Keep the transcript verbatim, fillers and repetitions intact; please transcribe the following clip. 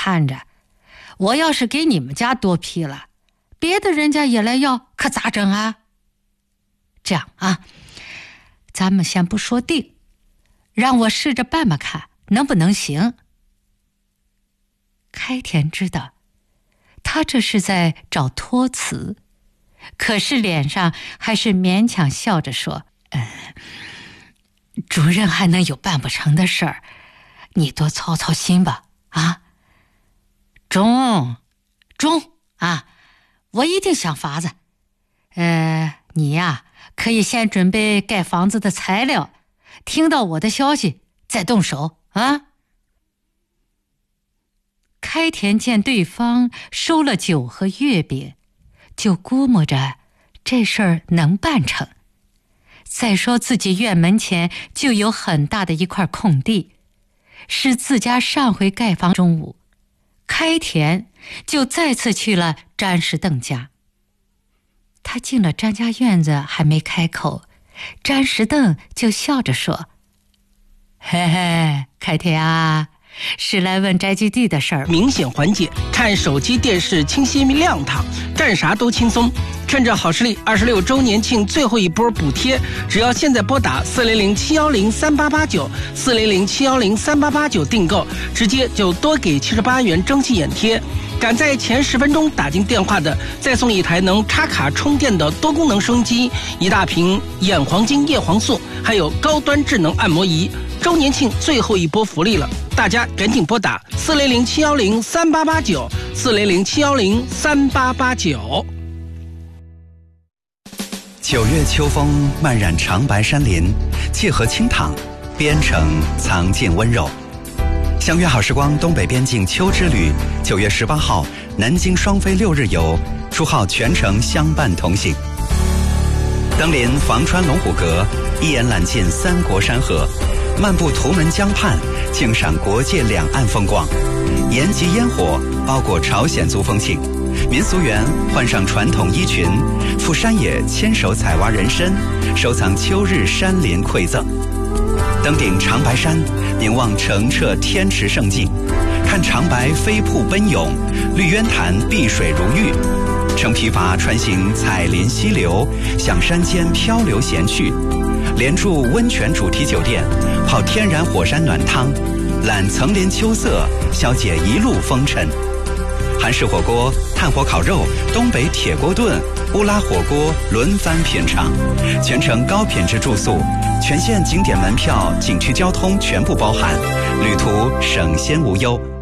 看着，我要是给你们家多批了，别的人家也来要，可咋整啊？这样啊，咱们先不说定，让我试着办办看能不能行。开田知道他这是在找托词，可是脸上还是勉强笑着说：嗯，主任还能有办不成的事儿，你多操操心吧。啊，中中啊，我一定想法子。呃，你呀，可以先准备盖房子的材料，听到我的消息再动手啊。开田见对方收了酒和月饼，就估摸着这事儿能办成。再说自己院门前就有很大的一块空地，是自家上回盖房中午，开田就再次去了詹士邓家。他进了詹家院子还没开口，詹士邓就笑着说：嘿嘿，开田啊，是来问宅基地的事儿。 明显缓解，看手机电视清晰亮堂，干啥都轻松。趁着好视力二十六周年庆最后一波补贴，只要现在拨打四零零七幺零三八八九四零零七幺零三八八九订购，直接就多给七十八元蒸汽眼贴。赶在前十分钟打进电话的，再送一台能插卡充电的多功能收音机，一大瓶眼黄金叶黄素，还有高端智能按摩仪。周年庆最后一波福利了，大家赶紧拨打四零零七幺零三八八九四零零七幺零三八八九。 九月秋风漫染长白山林，沏河清淌，边城藏尽温柔。相约好时光东北边境秋之旅，九月十八号南京双飞六日游，初号全程相伴同行。登临房川龙虎阁，一眼揽尽三国山河，漫步图门江畔，静赏国界两岸风光。延吉烟火包裹朝鲜族风情，民俗园换上传统衣裙，赴山野牵手采挖人参，收藏秋日山林馈赠。登顶长白山，凝望澄澈天池胜境，看长白飞瀑奔涌，绿渊潭碧水如玉，乘琵琶穿行彩林溪流，享山间漂流闲趣，连住温泉主题酒店，泡天然火山暖汤，揽层林秋色，消解一路风尘。韩式火锅、炭火烤肉、东北铁锅炖、乌拉火锅轮番品尝，全程高品质住宿，全线景点门票、景区交通全部包含，旅途省心无忧。